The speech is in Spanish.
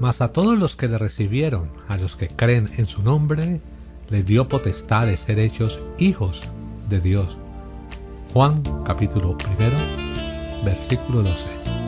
Mas a todos los que le recibieron, a los que creen en su nombre, les dio potestad de ser hechos hijos de Dios. Juan capítulo 1, versículo 12.